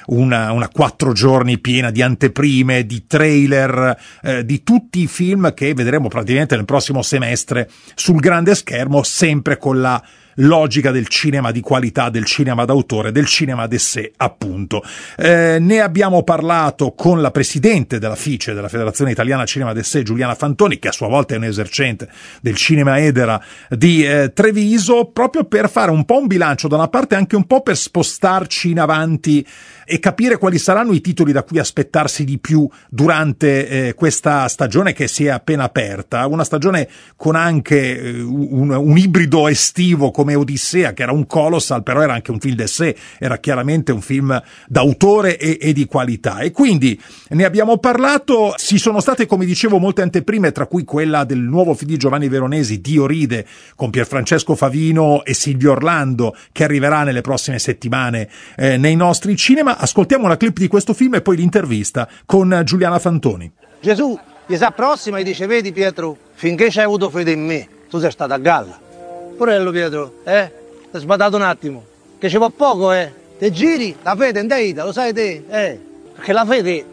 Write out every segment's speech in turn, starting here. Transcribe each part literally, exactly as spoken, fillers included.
una, una quattro giorni piena di anteprime, di trailer, eh, di tutti i film che vedremo praticamente nel prossimo semestre sul grande schermo, sempre con la logica del cinema di qualità, del cinema d'autore, del cinema d'essai, appunto. Eh, ne abbiamo parlato con la presidente della FICE, della Federazione Italiana Cinema d'Essai, Giuliana Fantoni, che a sua volta è un esercente del cinema Edera di eh, Treviso, proprio per fare un po' un bilancio, da una parte anche un po' per spostarci in avanti e capire quali saranno i titoli da cui aspettarsi di più durante eh, questa stagione che si è appena aperta, una stagione con anche eh, un, un ibrido estivo come Odissea, che era un colossal, però era anche un film d'essai, era chiaramente un film d'autore e, e di qualità. E quindi ne abbiamo parlato, ci sono state, come dicevo, molte anteprime, tra cui quella del nuovo film di Giovanni Veronesi, Dio ride, con Pierfrancesco Favino e Silvio Orlando, che arriverà nelle prossime settimane eh, nei nostri cinema. Ascoltiamo una clip di questo film e poi l'intervista con Giuliana Fantoni. Gesù gli sa prossima e dice: vedi Pietro, finché c'hai avuto fede in me, tu sei stato a galla. Porello Pietro, eh? Ti hai sbadato un attimo, che ci va poco, eh? Te giri, la fede in te, lo sai te, eh? Perché la fede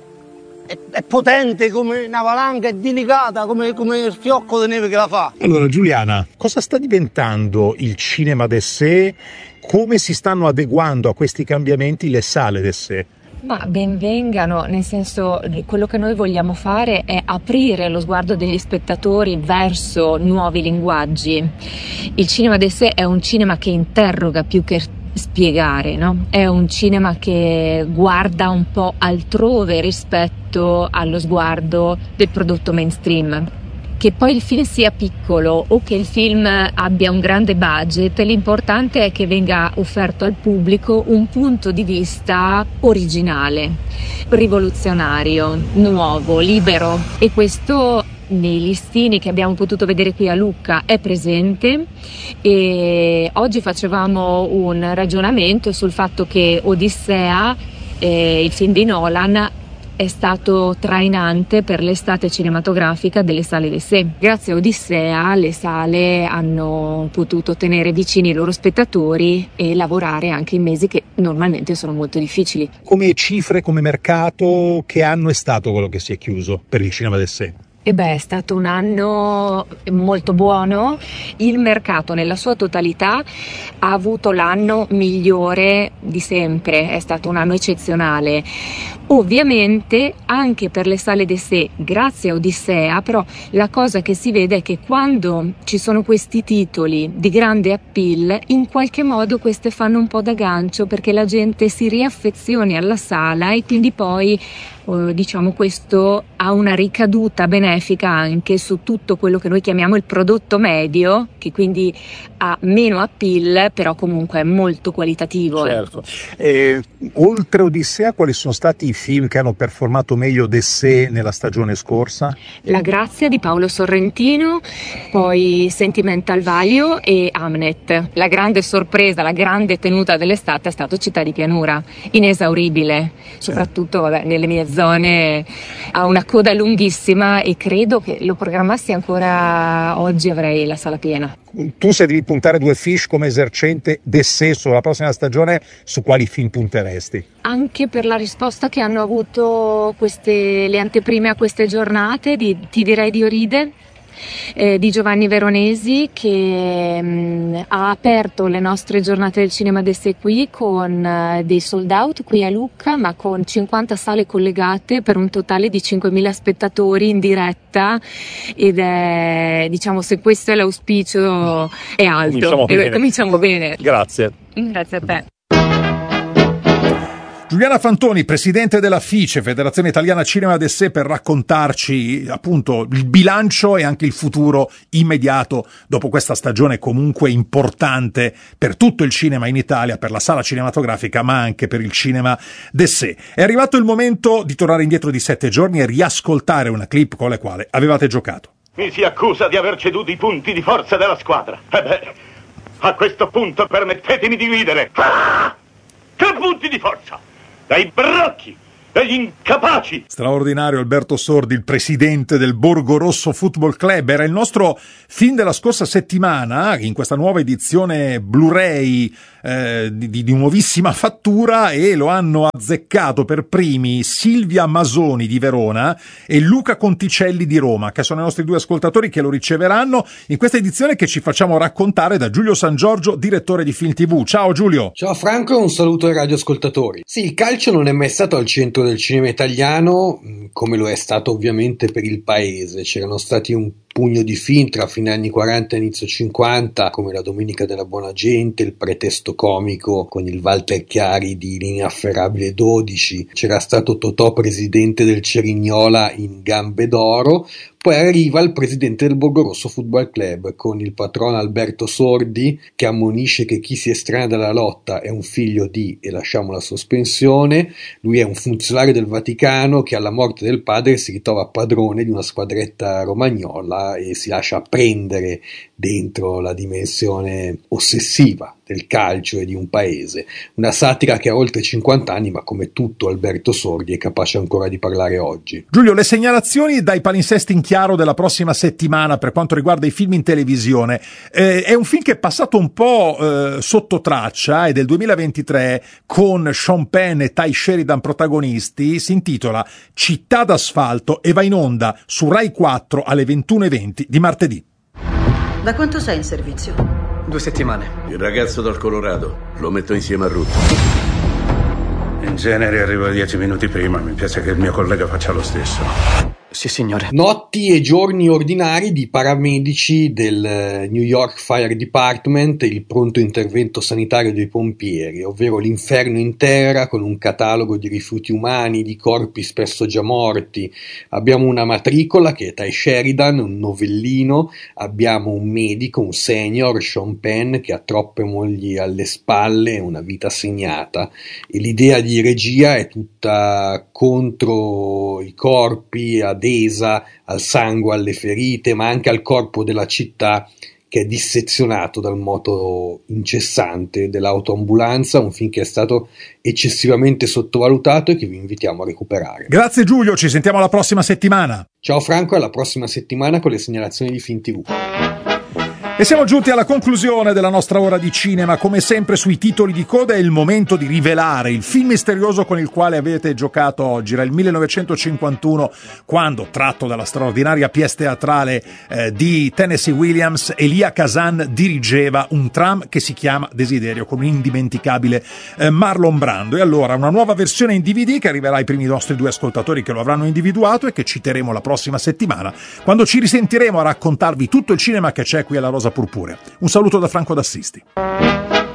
è, è potente come una valanga, è delicata come, come il fiocco di neve che la fa. Allora Giuliana, cosa sta diventando il cinema d'essai? Come si stanno adeguando a questi cambiamenti le sale d'essai? Ma ben vengano, nel senso, quello che noi vogliamo fare è aprire lo sguardo degli spettatori verso nuovi linguaggi. Il cinema d'essai è un cinema che interroga più che spiegare, no? È un cinema che guarda un po' altrove rispetto allo sguardo del prodotto mainstream. Che poi il film sia piccolo o che il film abbia un grande budget, l'importante è che venga offerto al pubblico un punto di vista originale, rivoluzionario, nuovo, libero, e questo nei listini che abbiamo potuto vedere qui a Lucca è presente. E oggi facevamo un ragionamento sul fatto che Odissea, eh, il film di Nolan, è stato trainante per l'estate cinematografica delle sale d'essai. Grazie a Odissea le sale hanno potuto tenere vicini i loro spettatori e lavorare anche in mesi che normalmente sono molto difficili. Come cifre, come mercato, che anno è stato quello che si è chiuso per il cinema d'essai? E beh, è stato un anno molto buono. Il mercato nella sua totalità ha avuto l'anno migliore di sempre, è stato un anno eccezionale. Ovviamente anche per le sale d'essai, grazie a Odissea, però la cosa che si vede è che quando ci sono questi titoli di grande appeal, in qualche modo queste fanno un po' da gancio perché la gente si riaffezioni alla sala e quindi poi diciamo questo ha una ricaduta benefica anche su tutto quello che noi chiamiamo il prodotto medio, che quindi ha meno appeal però comunque è molto qualitativo. Certo. Eh, oltre Odissea, quali sono stati i film che hanno performato meglio d'essai nella stagione scorsa? La Grazia di Paolo Sorrentino, poi Sentimental Value e Hamnet. La grande sorpresa, la grande tenuta dell'estate è stato Città di pianura, inesauribile, soprattutto vabbè, nelle mie zone ha una coda lunghissima e credo che lo programmassi ancora oggi avrei la sala piena. Tu, se devi puntare due fiche come esercente d'essai sulla prossima stagione, su quali film punteresti? Anche per la risposta che hanno avuto queste, le anteprime a queste giornate, di, ti direi Dio ride, eh, di Giovanni Veronesi, che mh, ha aperto le nostre giornate del cinema d'essai qui con uh, dei sold out qui a Lucca, ma con cinquanta sale collegate per un totale di cinquemila spettatori in diretta, ed è, diciamo, se questo è l'auspicio è alto. Cominciamo bene. Cominciamo bene. Grazie. Grazie a te. Giuliana Fantoni, presidente della FICE, Federazione Italiana Cinema d'Essai, per raccontarci appunto il bilancio e anche il futuro immediato dopo questa stagione comunque importante per tutto il cinema in Italia, per la sala cinematografica ma anche per il cinema d'Essai. È arrivato il momento di tornare indietro di sette giorni e riascoltare una clip con la quale avevate giocato. Mi si accusa di aver ceduto i punti di forza della squadra. E beh, a questo punto permettetemi di ridere. Ah! Tre punti di forza! Dai brocchi, e gli incapaci. Straordinario Alberto Sordi, il presidente del Borgo Rosso Football Club. Era il nostro film della scorsa settimana, in questa nuova edizione Blu-ray eh, di, di nuovissima fattura, e lo hanno azzeccato per primi Silvia Masoni di Verona e Luca Conticelli di Roma, che sono i nostri due ascoltatori che lo riceveranno in questa edizione che ci facciamo raccontare da Giulio San Giorgio, direttore di Film tivù. Ciao Giulio. Ciao Franco e un saluto ai radioascoltatori. Sì, il calcio non è mai stato al centro del cinema italiano, come lo è stato ovviamente per il paese. C'erano stati un pugno di film tra fine anni quaranta e inizio cinquanta, come La Domenica della Buona Gente, Il Pretesto Comico con il Walter Chiari di L'inafferrabile dodici, c'era stato Totò presidente del Cerignola in Gambe d'Oro. Poi arriva il presidente del Borgo Rosso Football Club con il patrono Alberto Sordi, che ammonisce che chi si estranea dalla lotta è un figlio di, e lasciamo la sospensione. Lui è un funzionario del Vaticano che alla morte del padre si ritrova padrone di una squadretta romagnola e si lascia prendere dentro la dimensione ossessiva del calcio e di un paese. Una satira che ha oltre cinquanta anni, ma come tutto Alberto Sordi è capace ancora di parlare oggi. Giulio, le segnalazioni dai palinsesti in chiaro della prossima settimana per quanto riguarda i film in televisione. Eh, è un film che è passato un po' eh, sotto traccia, è del duemilaventitré, con Sean Penn e Ty Sheridan protagonisti. Si intitola Città d'asfalto e va in onda su Rai quattro alle ventuno e venti di martedì. Da quanto sei in servizio? Due settimane. Il ragazzo dal Colorado, lo metto insieme a Ruth. In genere arrivo dieci minuti prima, mi piace che il mio collega faccia lo stesso. Sì, signore. Notti e giorni ordinari di paramedici del New York Fire Department, il pronto intervento sanitario dei pompieri, ovvero l'inferno in terra con un catalogo di rifiuti umani, di corpi spesso già morti. Abbiamo una matricola che è Ty Sheridan, un novellino, abbiamo un medico, un senior, Sean Penn, che ha troppe mogli alle spalle e una vita segnata, e l'idea di regia è tutta contro i corpi, adesa al sangue, alle ferite, ma anche al corpo della città che è dissezionato dal moto incessante dell'autoambulanza, un film che è stato eccessivamente sottovalutato e che vi invitiamo a recuperare. Grazie Giulio, ci sentiamo la prossima settimana. Ciao Franco, alla prossima settimana con le segnalazioni di Film tivù. E siamo giunti alla conclusione della nostra ora di cinema. Come sempre sui titoli di coda è il momento di rivelare il film misterioso con il quale avete giocato oggi. Era il millenovecentocinquantuno, quando, tratto dalla straordinaria pièce teatrale eh, di Tennessee Williams, Elia Kazan dirigeva un tram che si chiama Desiderio, con un indimenticabile eh, Marlon Brando. E allora una nuova versione in D V D che arriverà ai primi nostri due ascoltatori che lo avranno individuato e che citeremo la prossima settimana, quando ci risentiremo a raccontarvi tutto il cinema che c'è qui alla Rosa Purpurea. Un saluto da Franco D'Assisti.